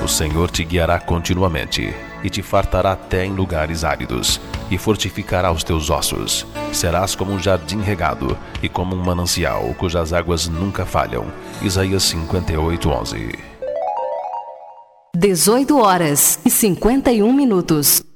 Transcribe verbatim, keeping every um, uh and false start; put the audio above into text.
O Senhor te guiará continuamente e te fartará até em lugares áridos e fortificará os teus ossos. Serás como um jardim regado e como um manancial cujas águas nunca falham. Isaías cinquenta e oito, onze. dezoito horas e cinquenta e um minutos.